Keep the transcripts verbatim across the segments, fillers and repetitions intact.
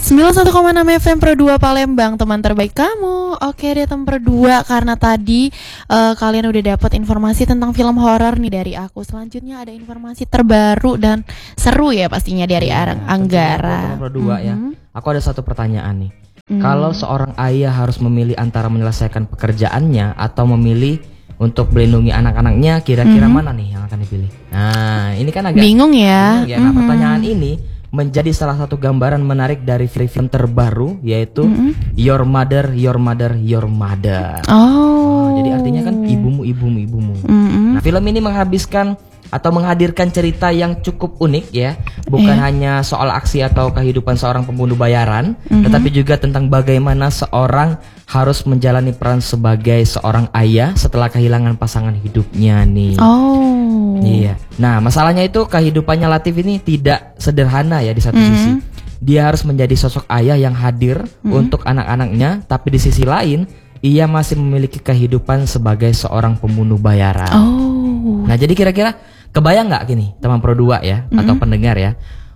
sembilan puluh satu koma enam F M Pro dua Palembang, teman terbaik kamu. Oke deh teman Pro dua, karena tadi uh, kalian udah dapat informasi tentang film horor nih dari aku. Selanjutnya ada informasi terbaru dan seru ya pastinya dari ya, Arang Anggara. Teman Pro dua mm-hmm. ya. Aku ada satu pertanyaan nih. Mm. Kalau seorang ayah harus memilih antara menyelesaikan pekerjaannya atau memilih untuk melindungi anak-anaknya, kira-kira mm-hmm. mana nih yang akan dipilih? Nah, ini kan agak bingung ya. Bingung ya. Nah, mm-hmm. pertanyaan ini menjadi salah satu gambaran menarik dari film terbaru, yaitu mm-hmm. Your Mother, Your Mother, Your Mother. Oh. Nah, jadi artinya kan ibumu, ibumu, ibumu. Mm-hmm. Nah, film ini menghabiskan atau menghadirkan cerita yang cukup unik ya, bukan yeah. hanya soal aksi atau kehidupan seorang pembunuh bayaran, mm-hmm. tetapi juga tentang bagaimana seorang harus menjalani peran sebagai seorang ayah setelah kehilangan pasangan hidupnya nih. Oh. Iya. Nah, masalahnya itu kehidupannya Latif ini tidak sederhana ya di satu mm-hmm. sisi. Dia harus menjadi sosok ayah yang hadir mm-hmm. untuk anak-anaknya, tapi di sisi lain ia masih memiliki kehidupan sebagai seorang pembunuh bayaran. Oh. Nah, jadi kira-kira kebayang nggak gini teman Pro dua ya, mm-hmm. atau pendengar ya,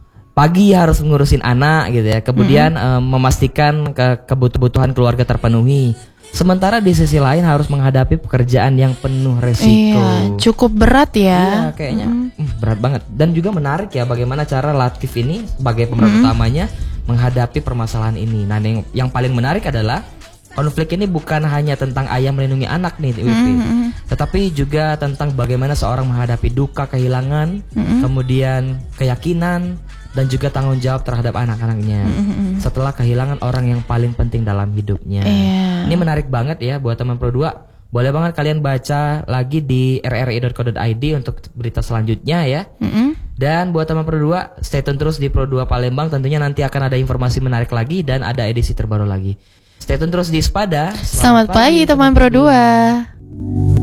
pagi harus ngurusin anak gitu ya, kemudian mm-hmm. um, memastikan ke kebutuhan keluarga terpenuhi, sementara di sisi lain harus menghadapi pekerjaan yang penuh resiko. Iya, cukup berat ya. Iya, kayaknya mm-hmm. berat banget. Dan juga menarik ya bagaimana cara Latif ini sebagai pemeran mm-hmm. utamanya menghadapi permasalahan ini. Nah, yang, yang paling menarik adalah konflik ini bukan hanya tentang ayah melindungi anak nih, mm-hmm. tetapi juga tentang bagaimana seorang menghadapi duka kehilangan, mm-hmm. kemudian keyakinan dan juga tanggung jawab terhadap anak-anaknya mm-hmm. setelah kehilangan orang yang paling penting dalam hidupnya. Yeah. Ini menarik banget ya buat teman Pro dua. Boleh banget kalian baca lagi di r r i dot co dot i d untuk berita selanjutnya ya. Mm-hmm. Dan buat teman Pro dua, stay tune terus di Pro dua Palembang. Tentunya nanti akan ada informasi menarik lagi dan ada edisi terbaru lagi. Stay tune terus di Spada. Selamat, Selamat pagi, pagi teman Pro dua.